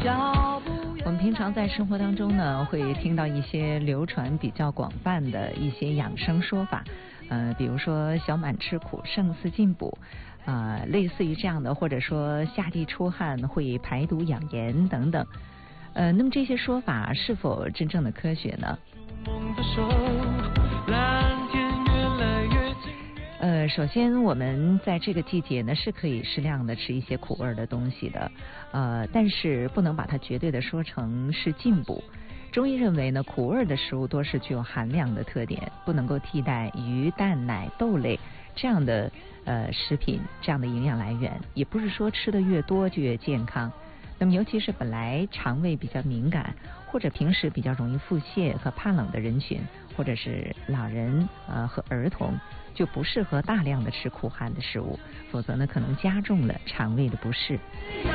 我们平常在生活当中呢，会听到一些流传比较广泛的一些养生说法，比如说小满吃苦胜似进补，类似于这样的，或者说下地出汗会排毒养颜等等。那么这些说法是否真正的科学呢？首先我们在这个季节呢是可以适量的吃一些苦味的东西的，但是不能把它绝对的说成是进补。中医认为呢，苦味的食物多是具有寒凉的特点，不能够替代鱼、蛋、奶、豆类这样的食品，这样的营养来源，也不是说吃的越多就越健康。那么尤其是本来肠胃比较敏感，或者平时比较容易腹泻和怕冷的人群，或者是老人和儿童，就不适合大量的吃苦寒的食物，否则呢可能加重了肠胃的不适。